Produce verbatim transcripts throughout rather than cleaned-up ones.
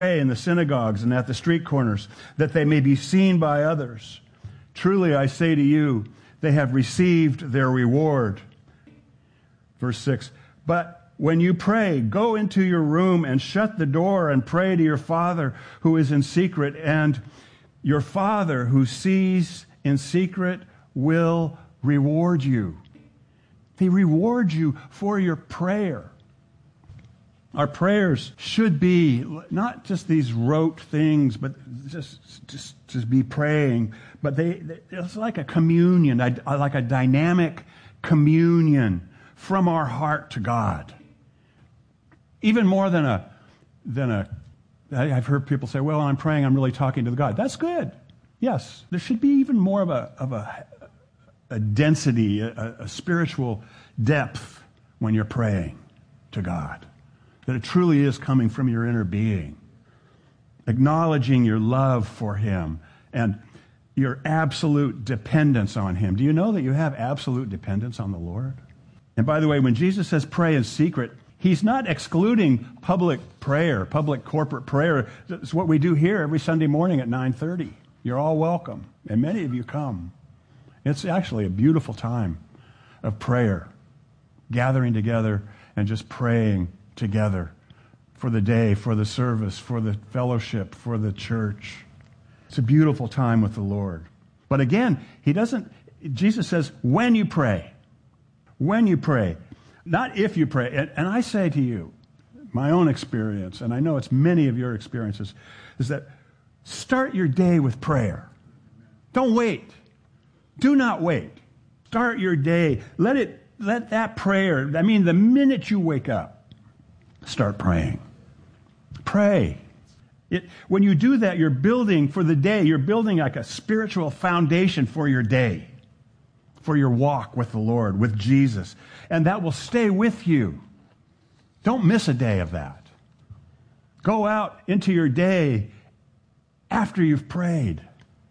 in the synagogues and at the street corners, that they may be seen by others. Truly, I say to you, they have received their reward. Verse six, but when you pray, go into your room and shut the door and pray to your Father who is in secret, and your Father who sees in secret will reward you. He rewards you for your prayer. Our prayers should be not just these rote things, but just just, just be praying. But they, they it's like a communion, like a dynamic communion from our heart to God. Even more than a than a. I've heard people say, "Well, I'm praying. I'm really talking to God." That's good. Yes, there should be even more of a of a a density, a, a spiritual depth when you're praying to God. That it truly is coming from your inner being, acknowledging your love for Him and your absolute dependence on Him. Do you know that you have absolute dependence on the Lord? And by the way, when Jesus says pray in secret, He's not excluding public prayer, public corporate prayer. It's what we do here every Sunday morning at nine thirty. You're all welcome, and many of you come. It's actually a beautiful time of prayer, gathering together and just praying together for the day, for the service, for the fellowship, for the church. It's a beautiful time with the Lord. But again, He doesn't, Jesus says, when you pray, when you pray, not if you pray. And, and I say to you, my own experience, and I know it's many of your experiences, is that start your day with prayer. Don't wait. Do not wait. Start your day. Let it, let that prayer, I mean, the minute you wake up, start praying. Pray. It, when you do that, you're building for the day. You're building like a spiritual foundation for your day, for your walk with the Lord, with Jesus. And that will stay with you. Don't miss a day of that. Go out into your day after you've prayed.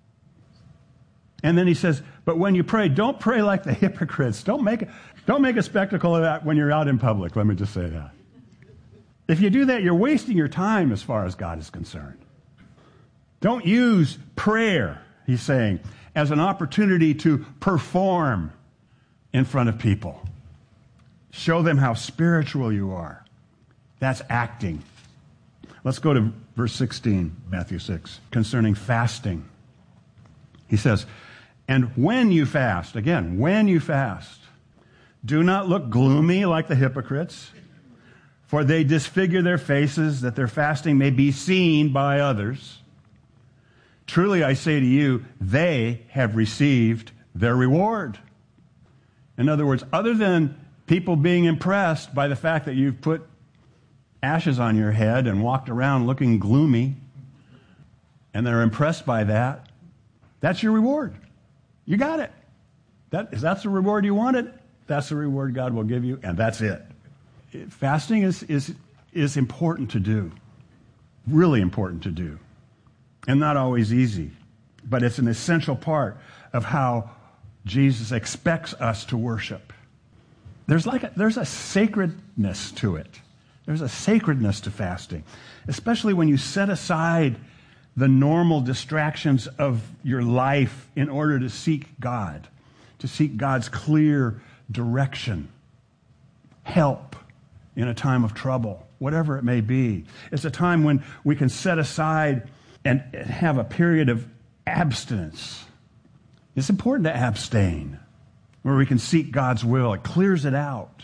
And then he says, but when you pray, don't pray like the hypocrites. Don't make, don't make a spectacle of that when you're out in public. Let me just say that. If you do that, you're wasting your time as far as God is concerned. Don't use prayer, he's saying, as an opportunity to perform in front of people. Show them how spiritual you are. That's acting. Let's go to verse sixteen, Matthew six, concerning fasting. He says, and when you fast, again, when you fast, do not look gloomy like the hypocrites, for they disfigure their faces that their fasting may be seen by others. Truly I say to you, they have received their reward. In other words, other than people being impressed by the fact that you've put ashes on your head and walked around looking gloomy, and they're impressed by that, that's your reward. You got it. That, if that's the reward you wanted, that's the reward God will give you, and that's it. Fasting is, is, is important to do, really important to do, and not always easy, but it's an essential part of how Jesus expects us to worship. There's like a, there's a sacredness to it. There's a sacredness to fasting, especially when you set aside the normal distractions of your life in order to seek God, to seek God's clear direction, help in a time of trouble, whatever it may be. It's a time when we can set aside and have a period of abstinence. It's important to abstain, where we can seek God's will. It clears it out.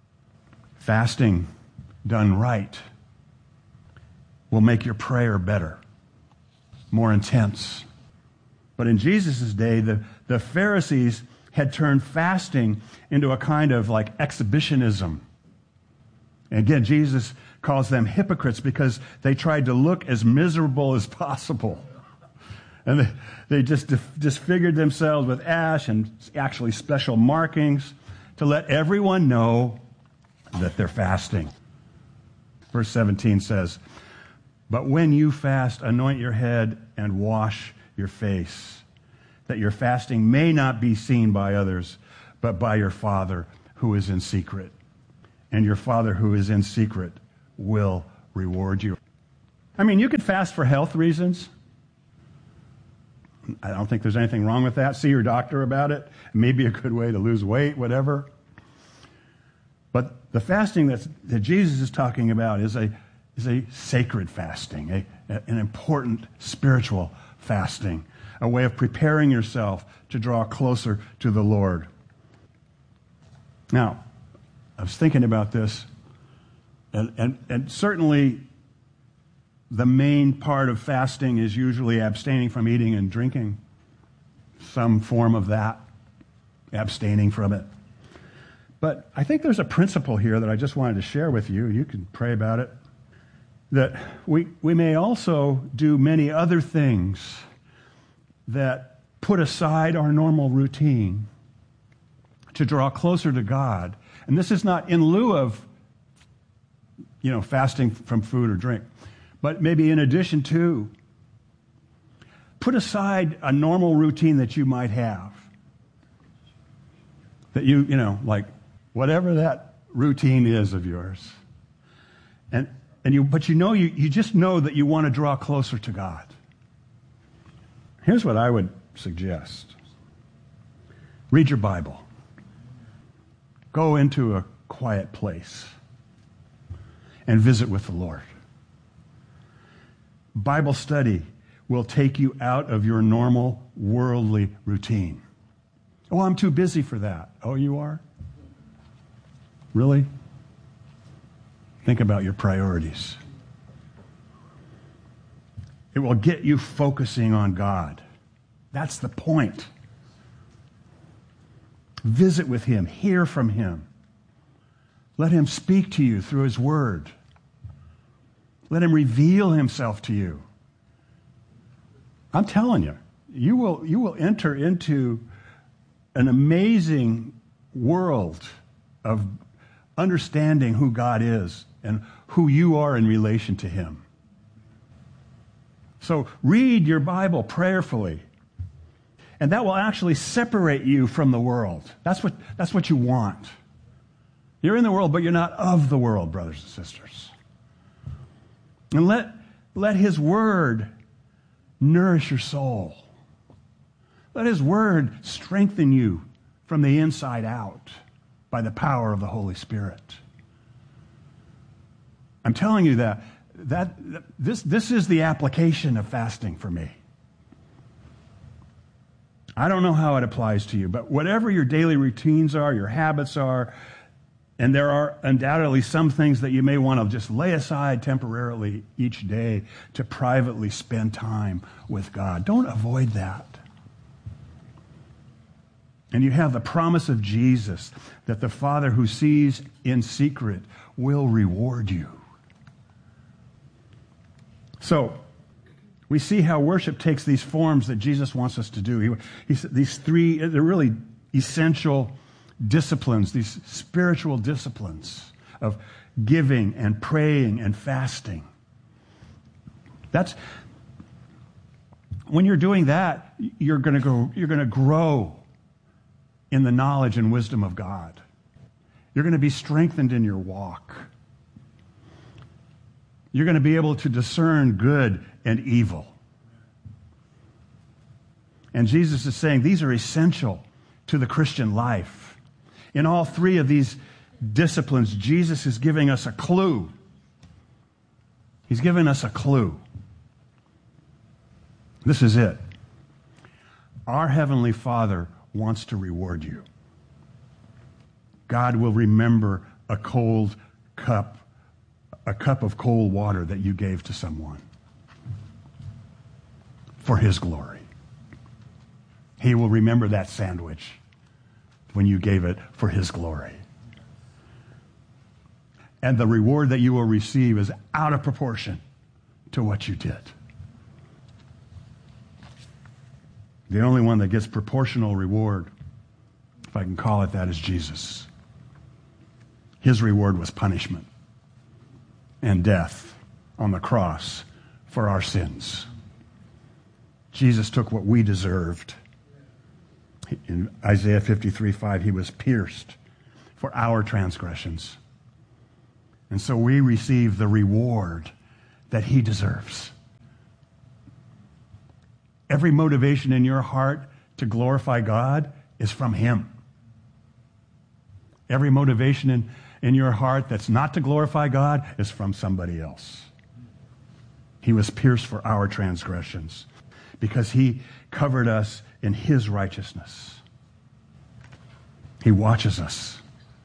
Fasting done right will make your prayer better, more intense. But in Jesus' day, the, the Pharisees had turned fasting into a kind of like exhibitionism. And again, Jesus calls them hypocrites because they tried to look as miserable as possible. And they, they just disfigured themselves with ash and actually special markings to let everyone know that they're fasting. Verse seventeen says, but when you fast, anoint your head and wash your face, that your fasting may not be seen by others, but by your Father who is in secret. And your Father who is in secret will reward you. I mean, you could fast for health reasons. I don't think there's anything wrong with that. See your doctor about it. It may be a good way to lose weight, whatever. But the fasting that's, that Jesus is talking about is a, is a sacred fasting, a, a, an important spiritual fasting, a way of preparing yourself to draw closer to the Lord. Now, I was thinking about this, and, and, and certainly the main part of fasting is usually abstaining from eating and drinking, some form of that, abstaining from it. But I think there's a principle here that I just wanted to share with you. You can pray about it. That we, we may also do many other things that put aside our normal routine to draw closer to God. And this is not in lieu of, you know, fasting from food or drink, but maybe in addition to. Put aside a normal routine that you might have. That you, you know, like whatever that routine is of yours. And and you but you know you, you just know that you want to draw closer to God. Here's what I would suggest. Read your Bible. Go into a quiet place and visit with the Lord. Bible study will take you out of your normal worldly routine. Oh, I'm too busy for that. Oh, you are? Really? Think about your priorities. It will get you focusing on God. That's the point. Visit with Him. Hear from Him. Let Him speak to you through His Word. Let Him reveal Himself to you. I'm telling you, you will, you will enter into an amazing world of understanding who God is and who you are in relation to Him. So read your Bible prayerfully, and that will actually separate you from the world. That's what, that's what you want. You're in the world, but you're not of the world, brothers and sisters. And let, let His Word nourish your soul. Let His Word strengthen you from the inside out by the power of the Holy Spirit. I'm telling you that, that this, this is the application of fasting for me. I don't know how it applies to you, but whatever your daily routines are, your habits are, and there are undoubtedly some things that you may want to just lay aside temporarily each day to privately spend time with God. Don't avoid that. And you have the promise of Jesus that the Father who sees in secret will reward you. So, we see how worship takes these forms that Jesus wants us to do. He, he, these three, they're really essential disciplines, these spiritual disciplines of giving and praying and fasting. That's when you're doing that, you're going to go, you're going to grow in the knowledge and wisdom of God. You're going to be strengthened in your walk. You're going to be able to discern good and evil. And Jesus is saying these are essential to the Christian life. In all three of these disciplines, Jesus is giving us a clue. He's giving us a clue. This is it. Our Heavenly Father wants to reward you. God will remember a cold cup, a cup of cold water that you gave to someone for His glory. He will remember that sandwich when you gave it for His glory. And the reward that you will receive is out of proportion to what you did. The only one that gets proportional reward, if I can call it that, is Jesus. His reward was punishment and death on the cross for our sins. Jesus took what we deserved. In Isaiah fifty-three five, He was pierced for our transgressions. And so we receive the reward that he deserves. Every motivation in your heart to glorify God is from him. Every motivation in, in your heart that's not to glorify God is from somebody else. He was pierced for our transgressions because he covered us in his righteousness. He watches us.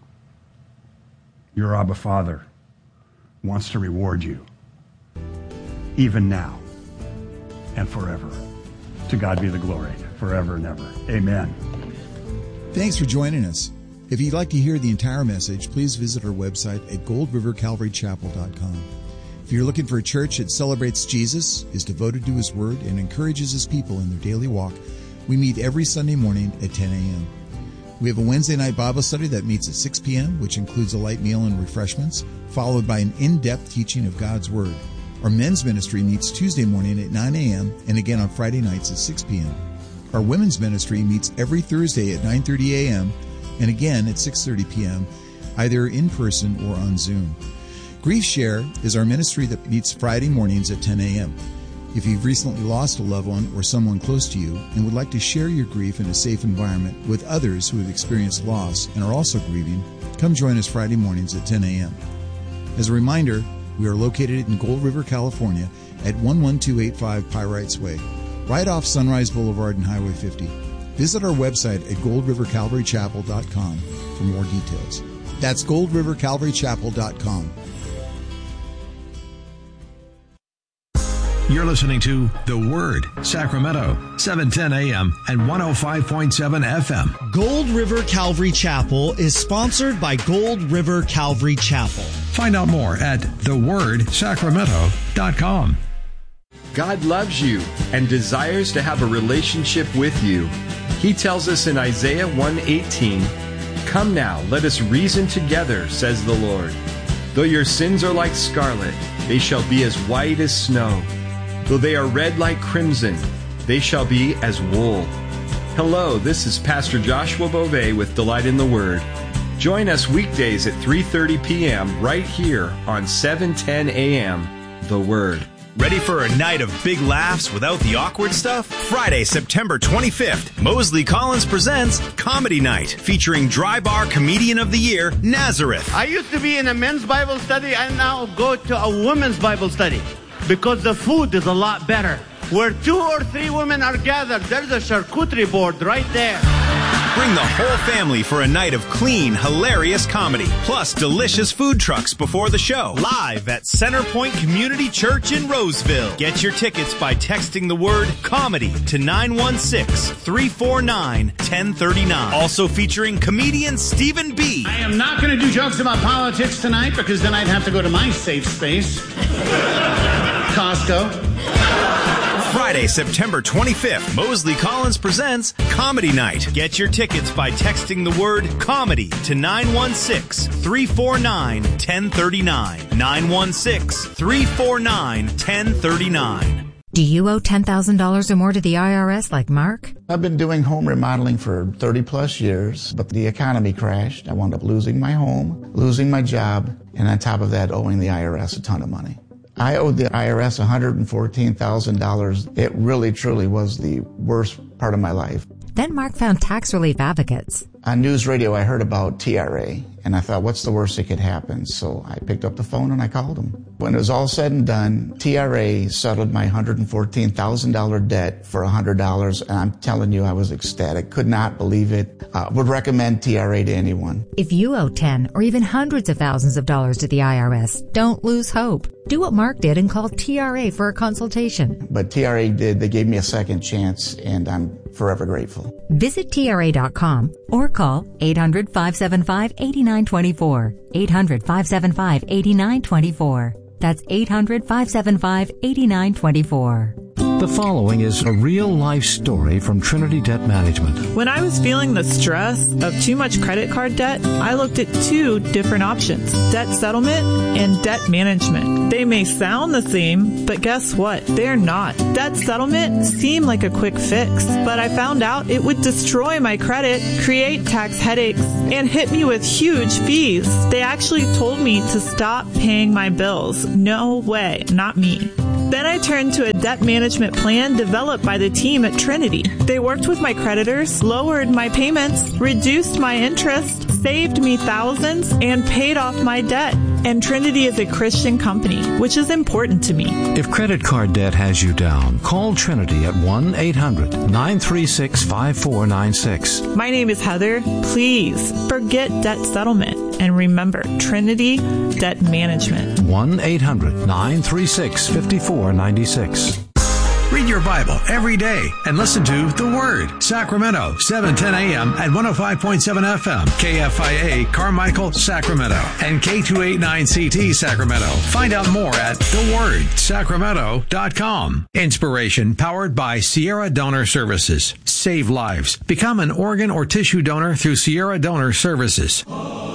Your Abba Father wants to reward you, even now and forever. To God be the glory, forever and ever. Amen. Thanks for joining us. If you'd like to hear the entire message, please visit our website at gold river calvary chapel dot com. If you're looking for a church that celebrates Jesus, is devoted to his word, and encourages his people in their daily walk, we meet every Sunday morning at ten a.m. We have a Wednesday night Bible study that meets at six p.m., which includes a light meal and refreshments, followed by an in-depth teaching of God's word. Our men's ministry meets Tuesday morning at nine a.m. and again on Friday nights at six p.m. Our women's ministry meets every Thursday at nine thirty a.m. and again at six thirty p.m., either in person or on Zoom. Grief Share is our ministry that meets Friday mornings at ten a.m. If you've recently lost a loved one or someone close to you and would like to share your grief in a safe environment with others who have experienced loss and are also grieving, come join us Friday mornings at ten a.m. As a reminder, we are located in Gold River, California at one one two eight five Pyrites Way, right off Sunrise Boulevard and Highway fifty. Visit our website at gold river calvary chapel dot com for more details. That's gold river calvary chapel dot com. You're listening to The Word, Sacramento, seven ten a.m. and one oh five point seven F M. Gold River Calvary Chapel is sponsored by Gold River Calvary Chapel. Find out more at the word sacramento dot com. God loves you and desires to have a relationship with you. He tells us in Isaiah one eighteen, "Come now, let us reason together, says the Lord. Though your sins are like scarlet, they shall be as white as snow. Though they are red like crimson, they shall be as wool." Hello, this is Pastor Joshua Beauvais with Delight in the Word. Join us weekdays at three thirty p.m. right here on seven ten a.m. The Word. Ready for a night of big laughs without the awkward stuff? Friday, September twenty-fifth, Mosley Collins presents Comedy Night, featuring Dry Bar Comedian of the Year, Nazareth. I used to be in a men's Bible study. I now go to a women's Bible study because the food is a lot better. Where two or three women are gathered, there's a charcuterie board right there. Bring the whole family for a night of clean, hilarious comedy, plus delicious food trucks before the show. Live at Centerpoint Community Church in Roseville. Get your tickets by texting the word comedy to nine one six, three four nine, one zero three nine. Also featuring comedian Stephen B. I am not going to do jokes about politics tonight because then I'd have to go to my safe space, Costco. Friday, September twenty-fifth, Mosley Collins presents Comedy Night. Get your tickets by texting the word comedy to nine one six, three four nine, one zero three nine. nine one six, three four nine, one zero three nine. Do you owe ten thousand dollars or more to the I R S like Mark? I've been doing home remodeling for thirty plus years, but the economy crashed. I wound up losing my home, losing my job, and on top of that, owing the I R S a ton of money. I owed the I R S one hundred fourteen thousand dollars. It really, truly was the worst part of my life. Then Mark found tax relief advocates. On news radio, I heard about T R A, and I thought, what's the worst that could happen? So I picked up the phone and I called them. When it was all said and done, T R A settled my one hundred fourteen thousand dollars debt for one hundred dollars, and I'm telling you, I was ecstatic. Could not believe it. Uh, would recommend T R A to anyone. If you owe ten or even hundreds of thousands of dollars to the I R S, don't lose hope. Do what Mark did and call T R A for a consultation. But T R A did. They gave me a second chance, and I'm forever grateful. Visit T R A dot com or call eight hundred, five seven five, eight nine two four. eight hundred, five seven five, eight nine two four. That's eight hundred, five seven five, eight nine two four. The following is a real-life story from Trinity Debt Management. When I was feeling the stress of too much credit card debt, I looked at two different options, debt settlement and debt management. They may sound the same, but guess what? They're not. Debt settlement seemed like a quick fix, but I found out it would destroy my credit, create tax headaches, and hit me with huge fees. They actually told me to stop paying my bills. No way, not me. Then I turned to a debt management plan developed by the team at Trinity. They worked with my creditors, lowered my payments, reduced my interest, saved me thousands, and paid off my debt. And Trinity is a Christian company, which is important to me. If credit card debt has you down, call Trinity at one eight hundred nine three six five four nine six. My name is Heather. Please forget debt settlement and remember Trinity Debt Management. one eight hundred nine three six five four nine six. Read your Bible every day and listen to The Word, Sacramento, seven ten a.m. at one oh five point seven F M, K F I A, Carmichael, Sacramento, and K two eighty-nine C T, Sacramento. Find out more at the word sacramento dot com. Inspiration powered by Sierra Donor Services. Save lives. Become an organ or tissue donor through Sierra Donor Services.